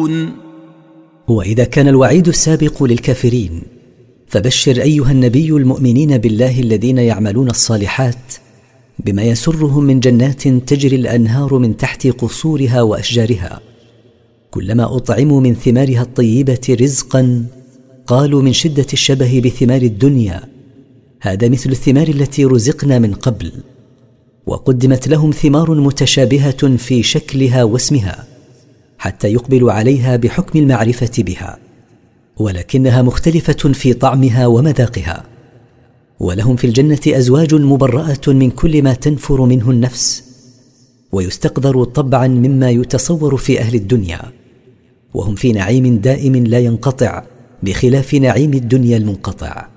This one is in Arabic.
يعملون. وإذا كان الوعيد السابق للكافرين فبشر أيها النبي المؤمنين بالله الذين يعملون الصالحات بما يسرهم من جنات تجري الأنهار من تحت قصورها وأشجارها، كلما أطعموا من ثمارها الطيبة رزقا قالوا من شدة الشبه بثمار الدنيا هذا مثل الثمار التي رزقنا من قبل، وقدمت لهم ثمار متشابهة في شكلها واسمها حتى يقبلوا عليها بحكم المعرفة بها، ولكنها مختلفة في طعمها ومذاقها. ولهم في الجنة أزواج مبرأة من كل ما تنفر منه النفس، ويستقذر طبعا مما يتصور في أهل الدنيا، وهم في نعيم دائم لا ينقطع بخلاف نعيم الدنيا المنقطع.